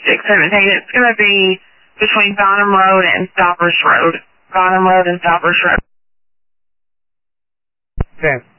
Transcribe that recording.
617. It's going to be between Bonham Road and Stoppers Road. Bonham Road and Stoppers Road. Okay.